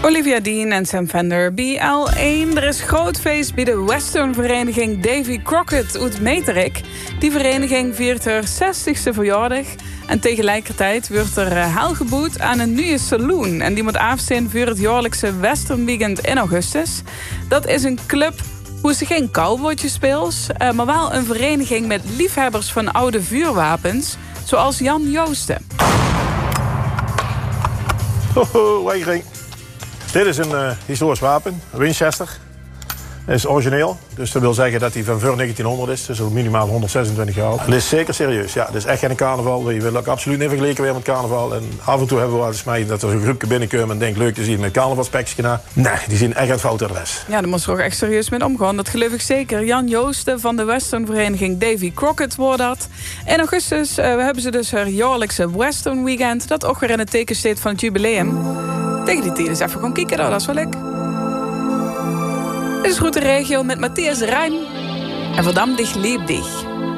Olivia Dean en Sam Fender, BL1. Er is groot feest bij de westernvereniging Davy Crockett uit Meterik. Die vereniging viert haar 60ste verjaardag. En tegelijkertijd wordt er hel geboet aan een nieuwe saloon. En die moet afstaan voor het jaarlijkse Western Weekend in augustus. Dat is een club hoe ze geen cowboytjes speelt, maar wel een vereniging met liefhebbers van oude vuurwapens. Zoals Jan Joosten. Weigering. Dit is een historisch wapen, een Winchester. Het is origineel, dus dat wil zeggen dat hij van voor 1900 is. Dus minimaal 126 jaar oud. Het is zeker serieus, ja. Het is echt geen carnaval. Je wil ook absoluut niet vergeleken weer met carnaval. En af en toe hebben we wel eens mee dat er een groepje binnenkomen en denkt leuk te zien met carnavalspekje na. Nee, die zien echt een foute adres. Ja, daar moest er ook echt serieus mee omgaan. Dat geloof ik zeker. Jan Joosten van de westernvereniging Davy Crockett wordt dat. In augustus hebben ze dus haar jaarlijkse Western Weekend. Dat ook weer in het teken staat van het jubileum. Tegen die tijd eens even gaan kijken, dat is wel leuk. Dit is Goed de Regio met Matthias Rijn. En verdammt dich, lieb dich.